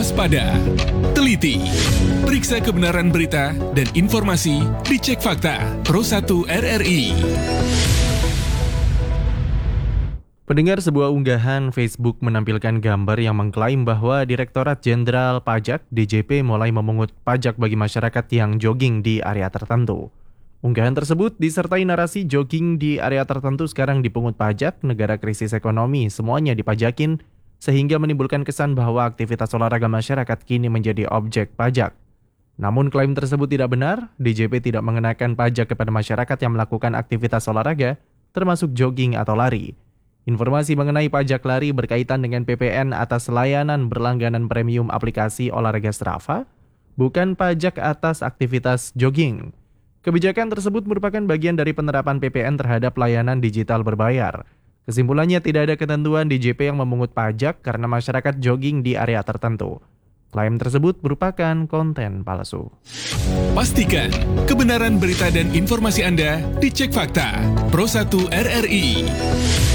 waspada, teliti, periksa kebenaran berita dan informasi, dicek fakta, Pro1 RRI. Pendengar, sebuah unggahan Facebook menampilkan gambar yang mengklaim bahwa Direktorat Jenderal Pajak (DJP) mulai memungut pajak bagi masyarakat yang jogging di area tertentu. Unggahan tersebut disertai narasi jogging di area tertentu sekarang dipungut pajak, negara krisis ekonomi, semuanya dipajakin, sehingga menimbulkan kesan bahwa aktivitas olahraga masyarakat kini menjadi objek pajak. Namun klaim tersebut tidak benar, DJP tidak mengenakan pajak kepada masyarakat yang melakukan aktivitas olahraga, termasuk jogging atau lari. Informasi mengenai pajak lari berkaitan dengan PPN atas layanan berlangganan premium aplikasi olahraga Strava, bukan pajak atas aktivitas jogging. Kebijakan tersebut merupakan bagian dari penerapan PPN terhadap layanan digital berbayar. Kesimpulannya, tidak ada ketentuan DJP yang memungut pajak karena masyarakat jogging di area tertentu. Klaim tersebut merupakan konten palsu. Pastikan kebenaran berita dan informasi Anda dicek fakta. Pro1 RRI.